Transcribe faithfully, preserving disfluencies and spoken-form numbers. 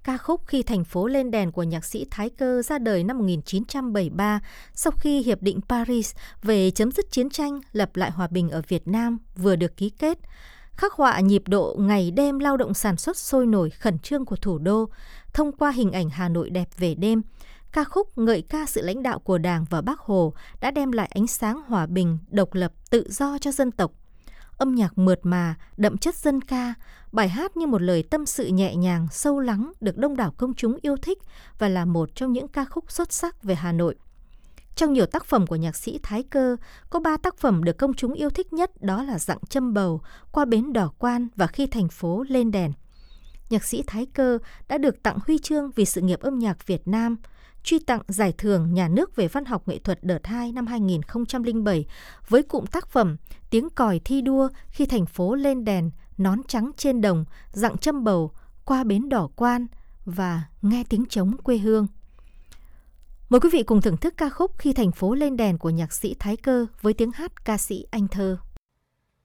Ca khúc Khi thành phố lên đèn của nhạc sĩ Thái Cơ ra đời năm một nghìn chín trăm bảy mươi ba sau khi Hiệp định Paris về chấm dứt chiến tranh, lập lại hòa bình ở Việt Nam vừa được ký kết. Khắc họa nhịp độ ngày đêm lao động sản xuất sôi nổi khẩn trương của thủ đô, thông qua hình ảnh Hà Nội đẹp về đêm. Ca khúc ngợi ca sự lãnh đạo của Đảng và Bác Hồ đã đem lại ánh sáng hòa bình, độc lập, tự do cho dân tộc. Âm nhạc mượt mà, đậm chất dân ca, bài hát như một lời tâm sự nhẹ nhàng, sâu lắng được đông đảo công chúng yêu thích và là một trong những ca khúc xuất sắc về Hà Nội. Trong nhiều tác phẩm của nhạc sĩ Thái Cơ, có ba tác phẩm được công chúng yêu thích nhất, đó là Dặng Châm Bầu, Qua Bến Đỏ Quan và Khi thành phố lên đèn. Nhạc sĩ Thái Cơ đã được tặng huy chương vì sự nghiệp âm nhạc Việt Nam, truy tặng Giải thưởng Nhà nước về văn học nghệ thuật đợt hai năm hai nghìn không trăm lẻ bảy với cụm tác phẩm Tiếng còi thi đua, Khi thành phố lên đèn, Nón trắng trên đồng, Dặng Châm Bầu, Qua Bến Đỏ Quan và Nghe tiếng trống quê hương. Mời quý vị cùng thưởng thức ca khúc Khi thành phố lên đèn của nhạc sĩ Thái Cơ với tiếng hát ca sĩ Anh Thơ.